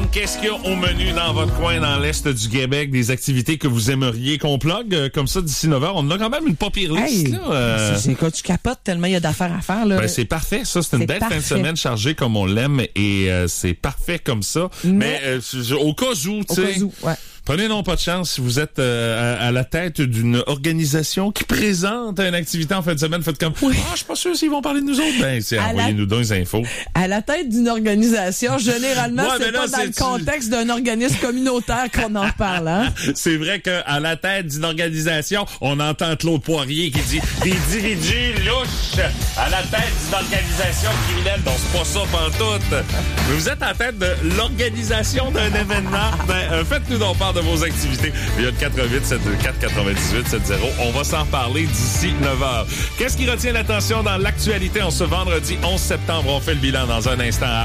qu'est-ce qu'il y a au menu dans votre coin, dans l'Est du Québec, des activités que vous aimeriez qu'on plug comme ça d'ici 9h? On a quand même une pas pire liste, là. C'est quoi, tu capotes tellement il y a d'affaires à faire, là. Ben, c'est parfait, ça. C'est une belle fin de semaine chargée comme on l'aime et c'est parfait comme ça. Mais au cas où, tu sais. Ouais. Prenez non pas de chance si vous êtes à la tête d'une organisation qui présente une activité en fin de semaine. Faites comme, je suis pas sûr s'ils vont parler de nous autres. Ben, envoyez-nous donc les infos. À la tête d'une organisation, généralement, c'est pas dans le contexte d'un organisme communautaire qu'on en parle, hein? C'est vrai qu'à la tête d'une organisation, on entend Claude Poirier qui dit des individus louches à la tête d'une organisation criminelle. Donc, c'est pas ça pantoute. Mais vous êtes à la tête de l'organisation d'un événement. Ben, faites-nous donc part de vos activités. Il y a le 418-724-9870. On va s'en parler d'ici 9h. Qu'est-ce qui retient l'attention dans l'actualité en ce vendredi 11 septembre? On fait le bilan dans un instant.